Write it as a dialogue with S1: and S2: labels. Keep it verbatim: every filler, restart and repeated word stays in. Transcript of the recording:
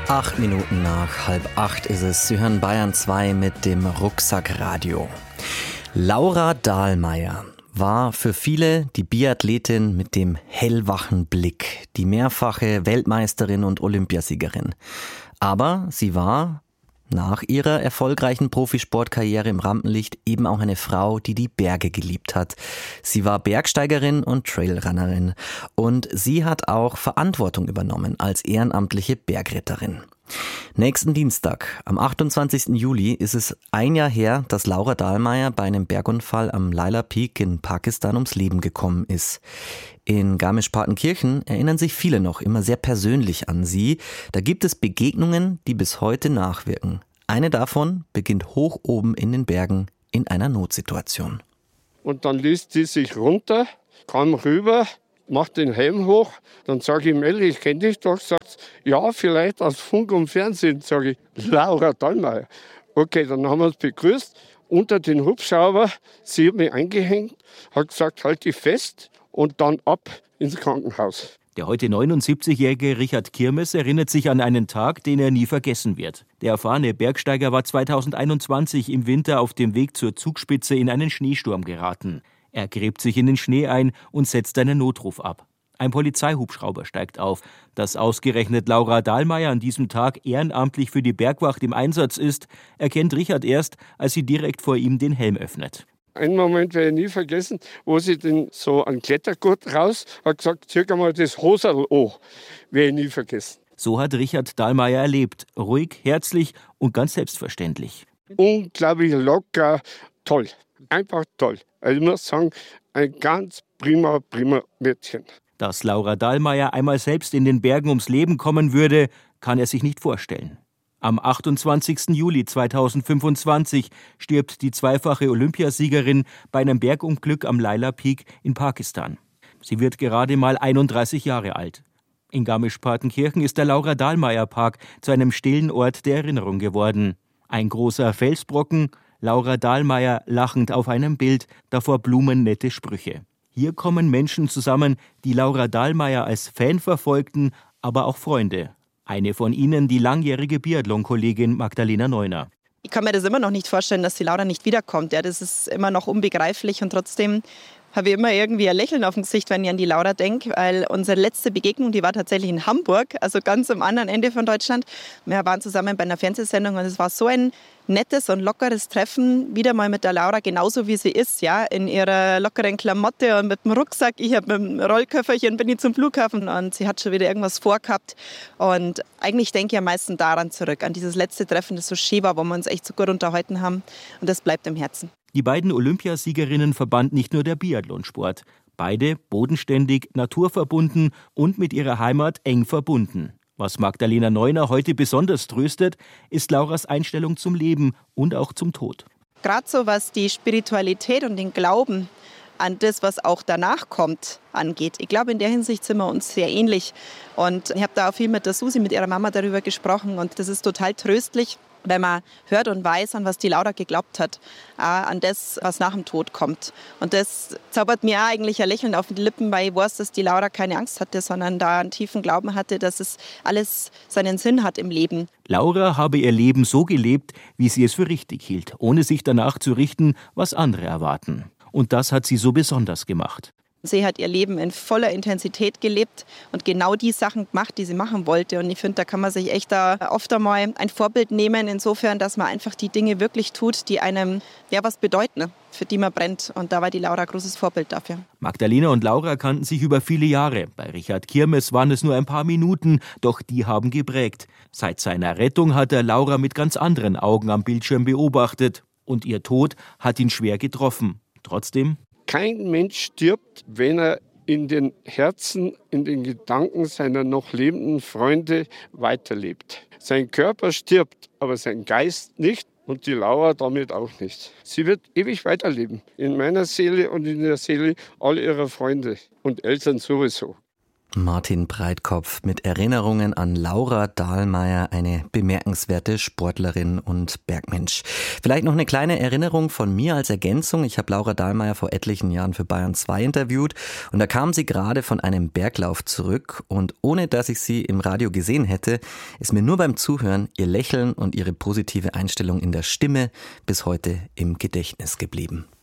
S1: Acht Minuten nach halb acht ist es. Sie hören Bayern zwei mit dem Rucksackradio. Laura Dahlmeier war für viele die Biathletin mit dem hellwachen Blick, die mehrfache Weltmeisterin und Olympiasiegerin. Aber sie war nach ihrer erfolgreichen Profisportkarriere im Rampenlicht eben auch eine Frau, die die Berge geliebt hat. Sie war Bergsteigerin und Trailrunnerin und sie hat auch Verantwortung übernommen als ehrenamtliche Bergretterin. Nächsten Dienstag, am achtundzwanzigsten Juli, ist es ein Jahr her, dass Laura Dahlmeier bei einem Bergunfall am Laila Peak in Pakistan ums Leben gekommen ist. In Garmisch-Partenkirchen erinnern sich viele noch immer sehr persönlich an sie. Da gibt es Begegnungen, die bis heute nachwirken. Eine davon beginnt hoch oben in den Bergen in einer Notsituation.
S2: Und dann ließ sie sich runter, kam rüber, macht den Helm hoch, dann sage ich, Melli, ich kenne dich doch, sagt ja, vielleicht aus Funk und Fernsehen, sage ich, Laura Dahlmeier. Okay, dann haben wir uns begrüßt, unter den Hubschrauber, sie hat mich eingehängt, hat gesagt, halt dich fest und dann ab ins Krankenhaus.
S3: Der heute neunundsiebzigjährige Richard Kirmes erinnert sich an einen Tag, den er nie vergessen wird. Der erfahrene Bergsteiger war zweitausendeinundzwanzig im Winter auf dem Weg zur Zugspitze in einen Schneesturm geraten. Er gräbt sich in den Schnee ein und setzt einen Notruf ab. Ein Polizeihubschrauber steigt auf. Dass ausgerechnet Laura Dahlmeier an diesem Tag ehrenamtlich für die Bergwacht im Einsatz ist, erkennt Richard erst, als sie direkt vor ihm den Helm öffnet.
S2: Einen Moment werde ich nie vergessen, wo sie den so einen Klettergurt raus hat gesagt, zieh mal das Hoserl an. Werde ich nie vergessen.
S3: So hat Richard Dahlmeier erlebt. Ruhig, herzlich und ganz selbstverständlich.
S2: Unglaublich locker, toll. Einfach toll. Also ich muss sagen, ein ganz prima, prima Mädchen.
S3: Dass Laura Dahlmeier einmal selbst in den Bergen ums Leben kommen würde, kann er sich nicht vorstellen. Am achtundzwanzigsten Juli zweitausendfünfundzwanzig stirbt die zweifache Olympiasiegerin bei einem Bergunglück am Laila Peak in Pakistan. Sie wird gerade mal einunddreißig Jahre alt. In Garmisch-Partenkirchen ist der Laura Dahlmeier Park zu einem stillen Ort der Erinnerung geworden. Ein großer Felsbrocken, Laura Dahlmeier lachend auf einem Bild, davor blumennette Sprüche. Hier kommen Menschen zusammen, die Laura Dahlmeier als Fan verfolgten, aber auch Freunde. Eine von ihnen die langjährige Biathlon-Kollegin Magdalena Neuner.
S4: Ich kann mir das immer noch nicht vorstellen, dass die Laura nicht wiederkommt. Ja, das ist immer noch unbegreiflich und trotzdem habe ich immer irgendwie ein Lächeln auf dem Gesicht, wenn ich an die Laura denke, weil unsere letzte Begegnung, die war tatsächlich in Hamburg, also ganz am anderen Ende von Deutschland. Wir waren zusammen bei einer Fernsehsendung und es war so ein nettes und lockeres Treffen, wieder mal mit der Laura, genauso wie sie ist, ja, in ihrer lockeren Klamotte und mit dem Rucksack. Ich habe mit dem Rollköfferchen bin ich zum Flughafen und sie hat schon wieder irgendwas vorgehabt. Und eigentlich denke ich am meisten daran zurück, an dieses letzte Treffen, das so schön war, wo wir uns echt so gut unterhalten haben. Und das bleibt im Herzen.
S3: Die beiden Olympiasiegerinnen verband nicht nur der Biathlonsport. Beide bodenständig, naturverbunden und mit ihrer Heimat eng verbunden. Was Magdalena Neuner heute besonders tröstet, ist Lauras Einstellung zum Leben und auch zum Tod.
S4: Gerade so was die Spiritualität und den Glauben an das, was auch danach kommt, angeht. Ich glaube, in der Hinsicht sind wir uns sehr ähnlich. Und ich habe da auch viel mit der Susi, mit ihrer Mama darüber gesprochen. Und das ist total tröstlich, wenn man hört und weiß, an was die Laura geglaubt hat, auch an das, was nach dem Tod kommt. Und das zaubert mir auch eigentlich ein Lächeln auf die Lippen, weil ich weiß, dass die Laura keine Angst hatte, sondern da einen tiefen Glauben hatte, dass es alles seinen Sinn hat im Leben.
S3: Laura habe ihr Leben so gelebt, wie sie es für richtig hielt, ohne sich danach zu richten, was andere erwarten. Und das hat sie so besonders gemacht.
S4: Sie hat ihr Leben in voller Intensität gelebt und genau die Sachen gemacht, die sie machen wollte. Und ich finde, da kann man sich echt da oft einmal ein Vorbild nehmen, insofern, dass man einfach die Dinge wirklich tut, die einem ja was bedeuten, für die man brennt. Und da war die Laura ein großes Vorbild dafür.
S3: Magdalena und Laura kannten sich über viele Jahre. Bei Richard Kirmes waren es nur ein paar Minuten, doch die haben geprägt. Seit seiner Rettung hat er Laura mit ganz anderen Augen am Bildschirm beobachtet. Und ihr Tod hat ihn schwer getroffen. Trotzdem:
S2: Kein Mensch stirbt, wenn er in den Herzen, in den Gedanken seiner noch lebenden Freunde weiterlebt. Sein Körper stirbt, aber sein Geist nicht und die Laura damit auch nicht. Sie wird ewig weiterleben, in meiner Seele und in der Seele all ihrer Freunde und Eltern sowieso.
S1: Martin Breitkopf mit Erinnerungen an Laura Dahlmeier, eine bemerkenswerte Sportlerin und Bergmensch. Vielleicht noch eine kleine Erinnerung von mir als Ergänzung. Ich habe Laura Dahlmeier vor etlichen Jahren für Bayern zwei interviewt und da kam sie gerade von einem Berglauf zurück und ohne dass ich sie im Radio gesehen hätte, ist mir nur beim Zuhören ihr Lächeln und ihre positive Einstellung in der Stimme bis heute im Gedächtnis geblieben.